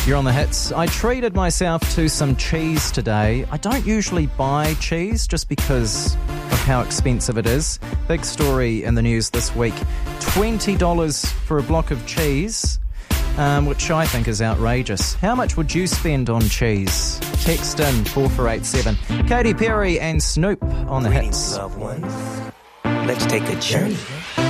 You're on the hits. I treated myself to some cheese today. I don't usually buy cheese just because of how expensive it is. Big story in the news this week. $20 for a block of cheese, which I think is outrageous. How much would you spend on cheese? Text in 4487. Katy Perry and Snoop on the hits. Loved ones. Let's take a journey.